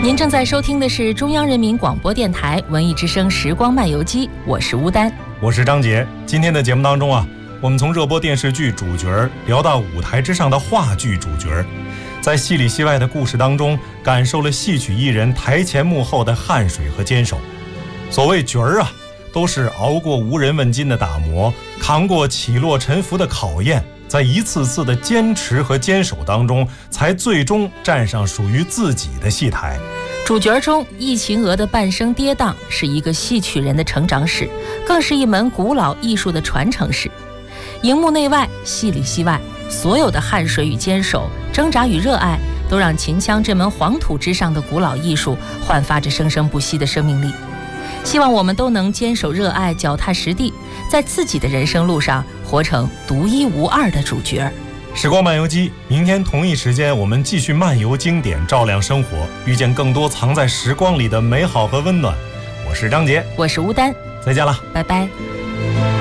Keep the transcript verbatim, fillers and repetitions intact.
您正在收听的是中央人民广播电台文艺之声时光漫游记，我是吴丹， 我是张杰。今天的节目当中啊，我们从热播电视剧主角聊到舞台之上的话剧主角，在戏里戏外的故事当中，感受了戏曲艺人台前幕后的汗水和坚守。所谓角儿啊，都是熬过无人问津的打磨，扛过起落沉浮的考验，在一次次的坚持和坚守当中，才最终站上属于自己的戏台。 主角中，易秦娥的半生跌宕是一个戏曲人的成长史，更是一门古老艺术的传承史。荧幕内外，戏里戏外，所有的汗水与坚守，挣扎与热爱，都让秦腔这门黄土之上的古老艺术焕发着生生不息的生命力。希望我们都能坚守热爱，脚踏实地，在自己的人生路上活成独一无二的主角。 时光漫游记，明天同一时间我们继续漫游经典，照亮生活，遇见更多藏在时光里的美好和温暖。我是张杰， 我是吴丹， 再见了， 拜拜。